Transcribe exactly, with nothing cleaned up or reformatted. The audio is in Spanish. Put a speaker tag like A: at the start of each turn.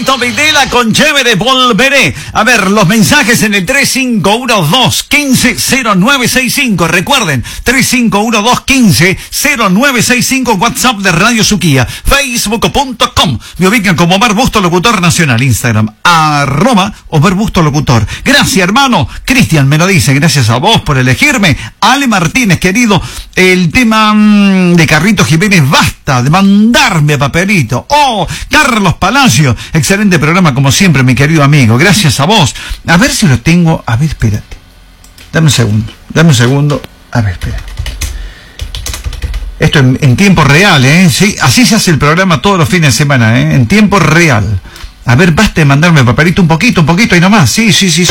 A: Tito Videla con Chévere Volveré. A ver, los mensajes en el tres cinco uno dos, uno cinco, cero nueve seis cinco. Recuerden, tres cinco uno dos, uno cinco, cero nueve seis cinco. WhatsApp de Radio Suquía. Facebook punto com. Me ubican como Omar Busto Locutor Nacional. Instagram, arroba Omar Busto Locutor. Gracias, hermano. Cristian me lo dice. Gracias a vos por elegirme. Ale Martínez, querido. El tema mmm, de Carrito Jiménez, basta de mandarme papelito. Oh, Carlos Palacio. Excelente programa, como siempre, mi querido amigo. Gracias a vos. A ver si lo tengo. A ver, espérate. Dame un segundo. Dame un segundo. A ver, espérate. Esto en, en tiempo real, ¿eh? Sí, así se hace el programa todos los fines de semana, ¿eh? En tiempo real. A ver, basta de mandarme papelito un poquito, un poquito y nomás. Sí, sí, sí.